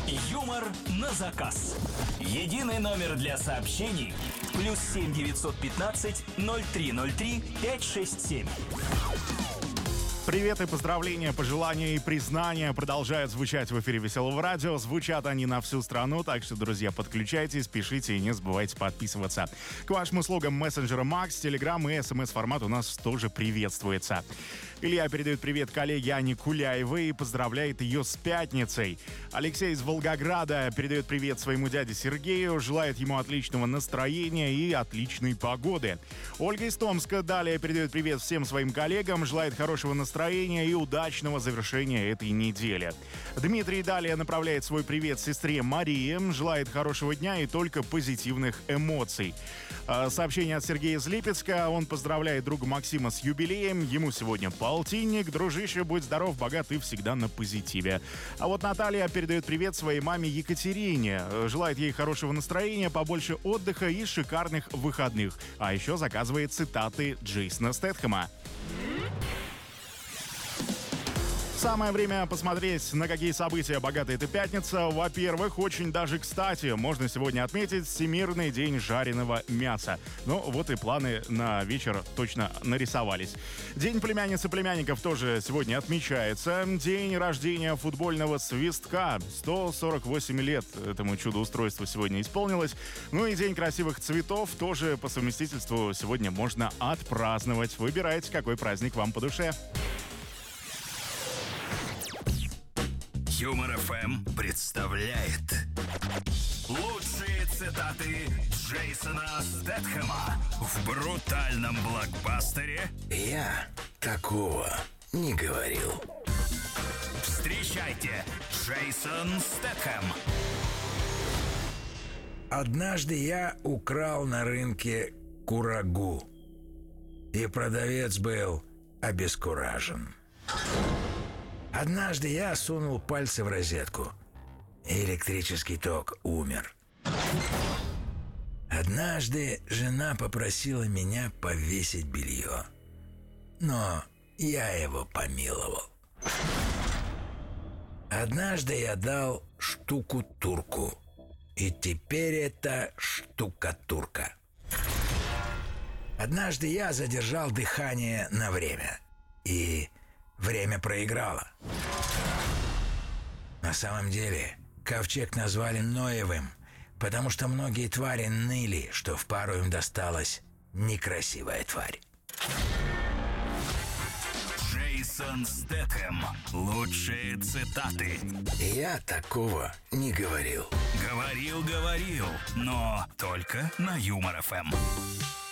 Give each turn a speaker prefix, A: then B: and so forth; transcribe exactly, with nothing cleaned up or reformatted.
A: Юмор на заказ. Единый номер для сообщений. Плюс семь девятьсот пятнадцать ноль три ноль три пять шесть семь.
B: Привет и поздравления, пожелания и признания продолжают звучать в эфире Веселого радио. Звучат они на всю страну, так что, друзья, подключайтесь, пишите и не забывайте подписываться. К вашим услугам мессенджера Макс, Телеграм и СМС-формат у нас тоже приветствуется. Илья передает привет коллеге Ане Куляевой и поздравляет ее с пятницей. Алексей из Волгограда передает привет своему дяде Сергею, желает ему отличного настроения и отличной погоды. Ольга из Томска далее передает привет всем своим коллегам, желает хорошего настроения и удачного завершения этой недели. Дмитрий далее направляет свой привет сестре Марии, желает хорошего дня и только позитивных эмоций. Сообщение от Сергея из Липецка. Он поздравляет друга Максима с юбилеем. Ему сегодня полтинник. Дружище, будь здоров, богат и всегда на позитиве. А вот Наталья передает привет своей маме Екатерине. Желает ей хорошего настроения, побольше отдыха и шикарных выходных. А еще заказывает цитаты Джейсона Стэтхэма. Самое время посмотреть, на какие события богата эта пятница. Во-первых, очень даже кстати, можно сегодня отметить Всемирный день жареного мяса. Ну, вот и планы на вечер точно нарисовались. День племянниц и племянников тоже сегодня отмечается. День рождения футбольного свистка. сто сорок восемь лет этому чудо-устройству сегодня исполнилось. Ну и День красивых цветов тоже по совместительству сегодня можно отпраздновать. Выбирайте, какой праздник вам по душе.
A: Юмор эф эм представляет лучшие цитаты Джейсона Стэтхэма в брутальном блокбастере
C: «Я такого не говорил».
A: Встречайте, Джейсон Стэтхэм.
C: Однажды я украл на рынке курагу, и продавец был обескуражен. Однажды я сунул пальцы в розетку, и электрический ток умер. Однажды жена попросила меня повесить белье, но я его помиловал. Однажды я дал штуку-турку, и теперь это штукатурка. Однажды я задержал дыхание на время, и время проиграло. На самом деле, ковчег назвали Ноевым, потому что многие твари ныли, что в пару им досталась некрасивая тварь.
A: Джейсон Стэтхэм. Лучшие цитаты.
C: Я такого не говорил.
A: Говорил, говорил, но только на Юмор эф эм.